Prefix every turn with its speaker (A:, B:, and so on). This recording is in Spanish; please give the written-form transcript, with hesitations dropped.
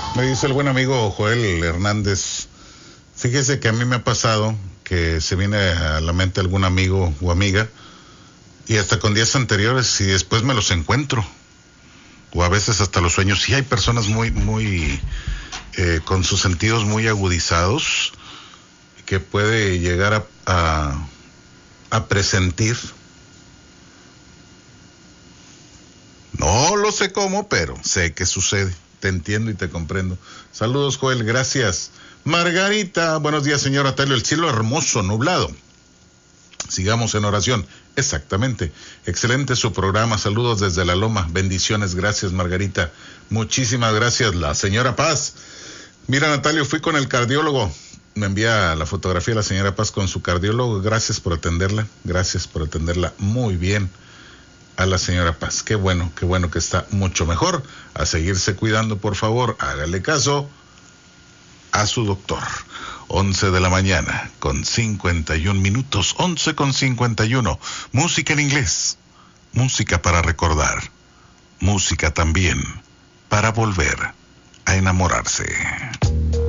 A: Me dice el buen amigo Joel Hernández, fíjese que a mí me ha pasado que se viene a la mente algún amigo o amiga y hasta con días anteriores y después me los encuentro, o a veces hasta los sueños. Sí hay personas muy con sus sentidos muy agudizados que puede llegar a presentir. No lo sé cómo, pero sé que sucede. Te entiendo y te comprendo. Saludos, Joel, gracias. Margarita, buenos días, señora Telio. El cielo hermoso, nublado. Sigamos en oración. Exactamente. Excelente su programa. Saludos desde La Loma. Bendiciones. Gracias, Margarita. Muchísimas gracias. La señora Paz. Mira, Natalio, fui con el cardiólogo. Me envía la fotografía de la señora Paz con su cardiólogo. Gracias por atenderla. Gracias por atenderla muy bien. A la señora Paz, qué bueno que está mucho mejor. A seguirse cuidando, por favor, hágale caso a su doctor. 11 de la mañana con 51 minutos, 11:51. Música en inglés, música para recordar, música también para volver a enamorarse.